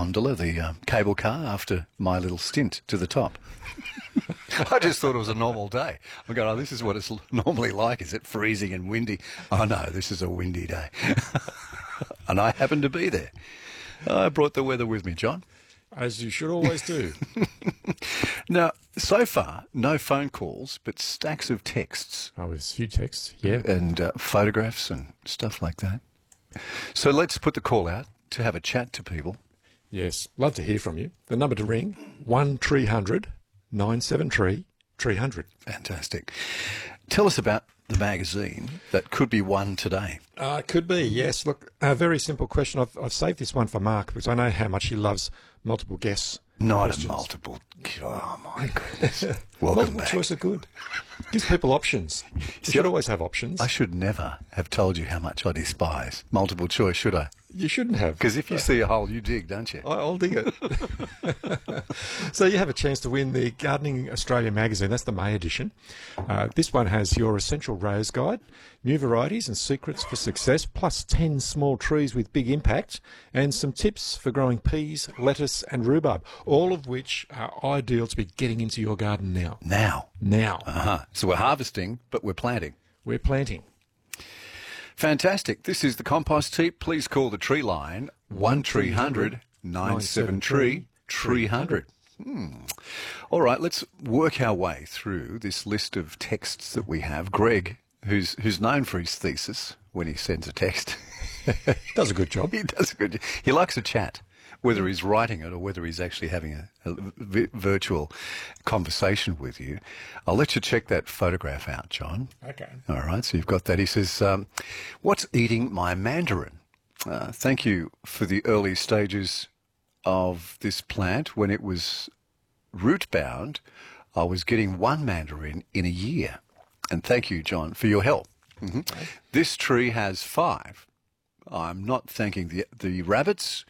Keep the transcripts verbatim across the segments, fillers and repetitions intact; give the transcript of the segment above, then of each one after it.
gondola, the um, cable car, after my little stint to the top. I just thought it was a normal day. I'm going, oh, this is what it's normally like. Is it freezing and windy? Oh, no, this is a windy day. And I happened to be there. I brought the weather with me, John. As you should always do. Now, so far, no phone calls, but stacks of texts. Oh, there's a few texts, yeah. And uh, photographs and stuff like that. So let's put the call out to have a chat to people. Yes, love to hear from you. The number to ring, one three hundred nine seven three three hundred. Fantastic. Tell us about the magazine that could be won today. Uh, it could be, yes. Look, a very simple question. I've, I've saved this one for Mark because I know how much he loves multiple guess Not questions. a multiple. Oh, my goodness. Welcome Multiple back. choice are good. Gives people options. You See, should always have options. I should never have told you how much I despise multiple choice, should I? You shouldn't have. Because if you see a hole, you dig, don't you? I- I'll dig it. So you have a chance to win the Gardening Australia magazine. That's the May edition. Uh, this one has your essential rose guide, new varieties and secrets for success, plus ten small trees with big impact, and some tips for growing peas, lettuce and rhubarb, all of which are ideal to be getting into your garden now. Now. Now. Uh-huh. So we're harvesting, but we're planting. We're planting. Fantastic. This is the Compost Heap. Please call the tree line one three hundred nine seven three three hundred. Hmm. All right, let's work our way through this list of texts that we have. Greg, who's who's known for his thesis when he sends a text. Does a good job. He does a good job. He likes a chat, whether he's writing it or whether he's actually having a, a vi- virtual conversation with you. I'll let you check that photograph out, John. Okay. All right, so you've got that. He says, um, what's eating my mandarin? Uh, thank you for the early stages of this plant. When it was root-bound, I was getting one mandarin in a year. And thank you, John, for your help. Mm-hmm. Okay. This tree has five. I'm not thanking the the rabbits.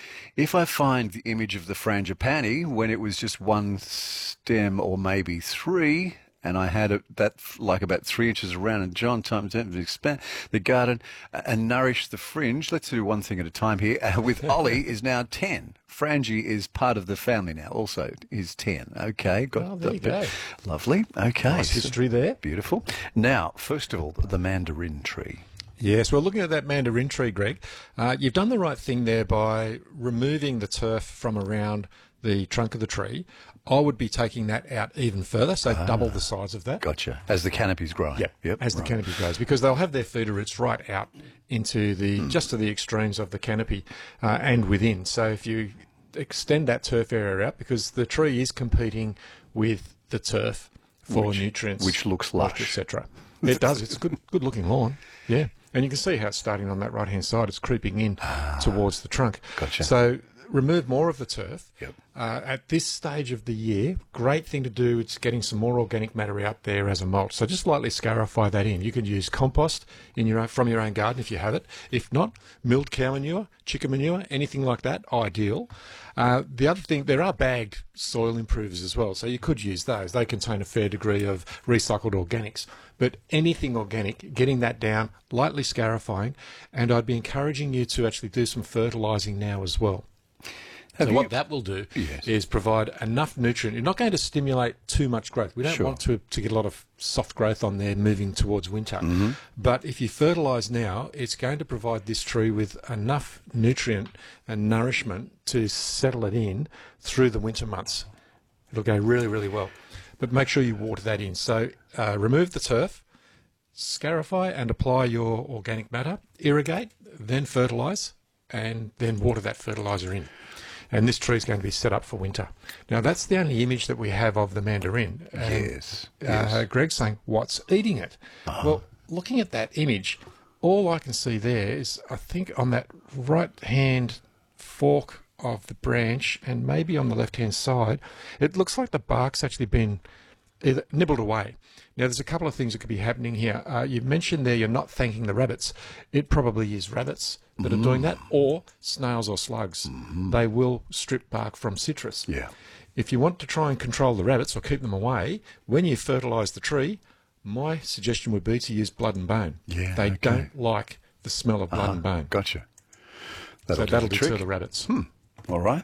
If I find the image of the frangipani when it was just one stem or maybe three, and I had it that like about three inches around, and John times that to expand the garden and nourish the fringe. Let's do one thing at a time here. Uh, with Ollie is now ten. Frangie is part of the family now. Also is ten. Okay, got oh, there you the, go. Lovely. Okay, Nice history there. Beautiful. Now, first of all, the mandarin tree. Yes, we're looking at that mandarin tree, Greg. Uh, you've done the right thing there by removing the turf from around the trunk of the tree. I would be taking that out even further, so ah, double the size of that. Gotcha. As the canopy's growing. Yep, yep as right. the canopy grows, because they'll have their feeder roots right out into the, mm. just to the extremes of the canopy uh, and within. So if you extend that turf area out, because the tree is competing with the turf for which, nutrients. Which looks lush. et cetera. It does. It's a good, good looking lawn. Yeah. And you can see how it's starting on that right-hand side. It's creeping in ah, towards the trunk. Gotcha. So remove more of the turf. Yep. Uh, at this stage of the year, great thing to do is getting some more organic matter out there as a mulch. So just lightly scarify that in. You can use compost in your own, from your own garden if you have it. If not, milled cow manure, chicken manure, anything like that, ideal. Uh, the other thing, there are bagged soil improvers as well, so you could use those. They contain a fair degree of recycled organics. But anything organic, getting that down, lightly scarifying, and I'd be encouraging you to actually do some fertilising now as well. Have so you, what that will do yes. is provide enough nutrient. You're not going to stimulate too much growth. We don't sure. want to, to get a lot of soft growth on there moving towards winter. Mm-hmm. But if you fertilise now, it's going to provide this tree with enough nutrient and nourishment to settle it in through the winter months. It'll go really, really well. But make sure you water that in. So uh, remove the turf, scarify and apply your organic matter, irrigate, then fertilise, and then water that fertiliser in. And this tree is going to be set up for winter. Now, that's the only image that we have of the mandarin. And, yes. Uh, yes. Greg's saying, what's eating it? Uh-huh. Well, looking at that image, all I can see there is, I think, on that right-hand fork of the branch and maybe on the left-hand side, it looks like the bark's actually been either nibbled away. Now, there's a couple of things that could be happening here. Uh, you mentioned there you're not thanking the rabbits. It probably is rabbits that mm. are doing that, or snails or slugs. Mm-hmm. They will strip bark from citrus. Yeah. If you want to try and control the rabbits or keep them away, when you fertilise the tree, my suggestion would be to use blood and bone. Yeah, they okay. don't like the smell of blood uh-huh. and bone. Gotcha. That'll so do that'll the deter trick. the rabbits. Hmm. All right.